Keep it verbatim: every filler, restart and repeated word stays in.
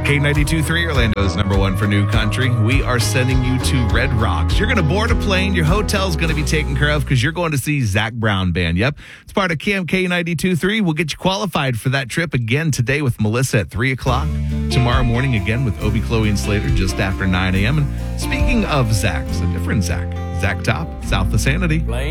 K ninety-two point three, Orlando's number one for new country. We are sending you to Red Rocks. You're going to board a plane. Your hotel's going to be taken care of because you're going to see Zach Brown Band. Yep, it's part of K M K ninety-two point three. We'll get you qualified for that trip again today with Melissa at three o'clock. Tomorrow morning again with Obi, Chloe, and Slater just after nine a.m. And speaking of Zach's, a different Zach, Zach Top, South of Sanity.